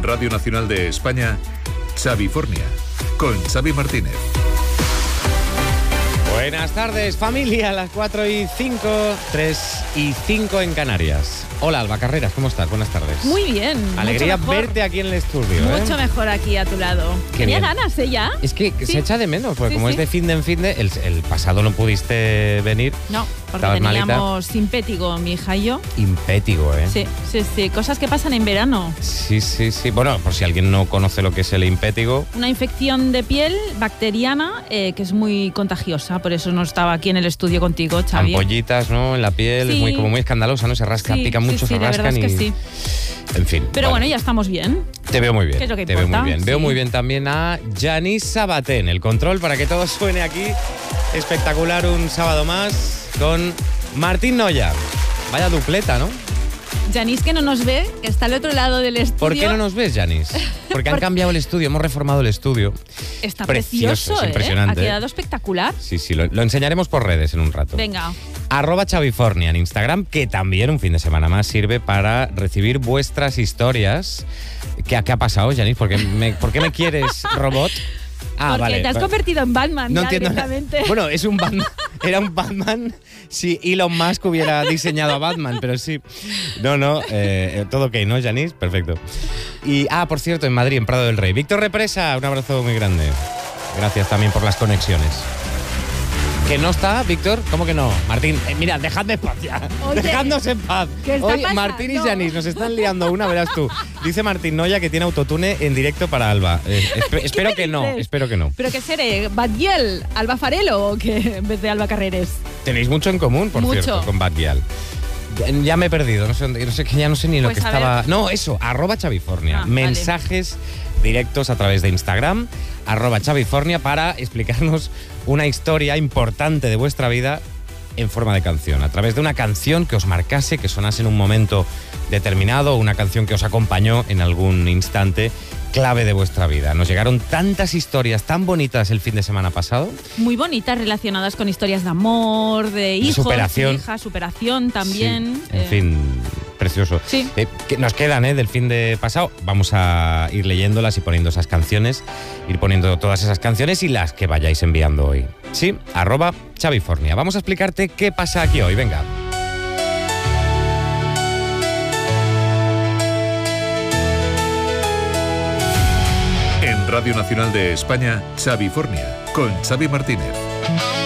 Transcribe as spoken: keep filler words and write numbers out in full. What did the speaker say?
Radio Nacional de España, Xavifornia, con Xavi Martínez. Buenas tardes, familia, a las cuatro y cinco, tres y cinco en Canarias. Hola, Alba Carreras, ¿cómo estás? Buenas tardes. Muy bien. Alegría verte aquí en el estudio. Mucho ¿eh? mejor aquí a tu lado. Qué Tenía bien. ganas, ¿eh? Ya. Es que Sí. se echa de menos, porque Sí, como sí. es de fin de en fin de, el, el pasado no pudiste venir. No, porque Estabas teníamos simpético, mi hija y yo. Impétigo, ¿eh? Sí, sí, sí. Cosas que pasan en verano. Sí, sí, sí. Bueno, por si alguien no conoce lo que es el impétigo. Una infección de piel bacteriana eh, que es muy contagiosa. Por eso no estaba aquí en el estudio contigo, Xavi. Ampollitas, ¿no? En la piel, Sí. es muy, como muy escandalosa, ¿no? Se rasca, Sí, pica sí, mucho, sí, se la verdad rascan es que y... sí. En fin. Pero vale. bueno, ya estamos bien. Te veo muy bien. ¿Qué es lo que te veo importa? muy bien. Veo Sí. muy bien también a Yanis Sabaté en el control para que todo suene aquí. Espectacular un sábado más con Martín Noya. Vaya dupleta, ¿no? Yanis, que no nos ve, que está al otro lado del estudio. ¿Por qué no nos ves, Yanis? Porque han Porque- cambiado el estudio, hemos reformado el estudio. Está Precioso, precioso, es ¿eh? impresionante, Ha ¿eh? quedado espectacular. Sí, sí, lo, lo enseñaremos por redes en un rato. Venga. Arroba Xavifornia en Instagram, que también un fin de semana más sirve para recibir vuestras historias. ¿Qué, qué ha pasado, Yanis? ¿Por qué me, ¿por qué me quieres, robot? Ah, Porque vale. te has convertido en Batman No ya entiendo nada. directamente. Bueno, es un Batman. Era un Batman si Elon Musk hubiera diseñado a Batman, pero sí. No, no, eh, todo ok, ¿no, Yanis? Perfecto. Y, ah, por cierto, en Madrid, en Prado del Rey. Víctor Represa, un abrazo muy grande. Gracias también por las conexiones. ¿Que no está, Víctor? ¿Cómo que no? Martín, eh, mira, dejadme en paz ya. Oye, Dejadnos en paz. ¿qué está Hoy pasando? Martín y Yanis nos están liando una, verás tú. Dice Martín Noya que tiene autotune en directo para Alba. Eh, espe- espero me que no, dices? espero que no. ¿Pero qué seré? ¿Badiel? ¿Alba Farelo o qué en vez de Alba Carreres? Tenéis mucho en común, por Mucho. cierto, con Batguial. Ya, ya me he perdido, no sé, dónde- no sé, que ya no sé ni lo Pues que a estaba... ver. No, eso, arroba Xavifornia. Ah, vale. Mensajes directos a través de Instagram, arroba Xavifornia, para explicarnos una historia importante de vuestra vida en forma de canción, a través de una canción que os marcase, que sonase en un momento determinado, una canción que os acompañó en algún instante clave de vuestra vida. Nos llegaron tantas historias tan bonitas el fin de semana pasado. Muy bonitas relacionadas con historias de amor, de hijos, superación. hijas, superación también. Sí, en eh, fin, precioso. Sí. Eh, que nos quedan ¿eh? del fin de pasado. Vamos a ir leyéndolas y poniendo esas canciones, ir poniendo todas esas canciones y las que vayáis enviando hoy. Sí, arroba Xavifornia. Vamos a explicarte qué pasa aquí hoy. Venga. En Radio Nacional de España, Xavifornia, con Xavi Martínez.